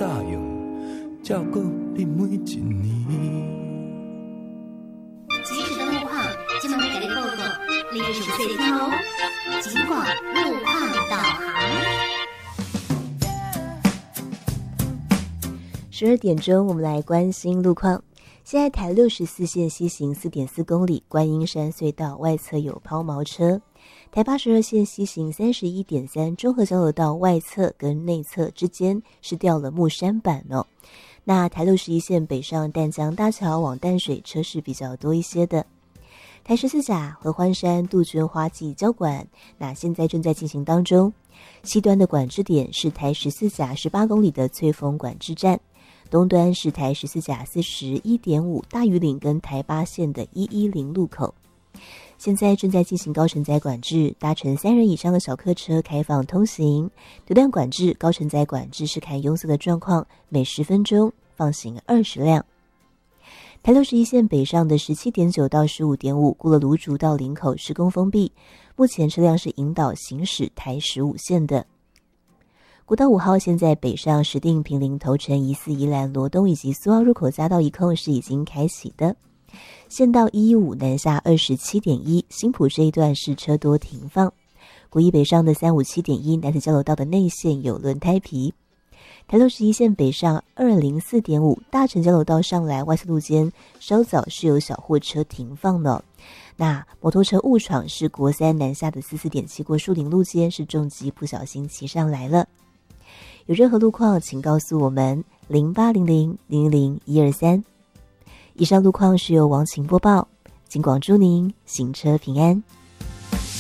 答应照顾你每一年。 即时的路况，今晚给你报告，你有什么细听哦？尽管路况导航。 12点钟，我们来关心路况。现在台64线西行 4.4 公里，观音山隧道外侧有抛锚车。台82线西行 31.3 中和交流道外侧跟内侧之间是掉了木山板哦。那台61线北上淡江大桥往淡水车是比较多一些的。台14甲合欢山杜鹃花季交管，那现在正在进行当中。西端的管制点是台14甲18公里的翠峰管制站，东端是台14甲 41.5 大屿岭跟台8线的110路口。现在正在进行高承载管制，搭乘3人以上的小客车开放通行。独段管制、高承载管制是看拥塞的状况，每10分钟放行20辆。台61线北上的 17.9 到 15.5 顾了芦竹到林口施工封闭，目前车辆是引导行驶台15线的。国道5号现在北上石碇坪林头城宜4宜兰罗东以及苏澳入口匝道一控是已经开启的。县道115南下 27.1 新埔这一段是车多停放。国一北上的 357.1 南子交流道的内线有轮胎皮。台61线北上 204.5 大城交流道上来外侧路肩稍早是有小货车停放的。那摩托车误闯是国3南下的 44.7 过树林路肩是重机不小心骑上来了。有任何路况请告诉我们0800-00123。以上路况是由王晴播报，警广祝您行车平安。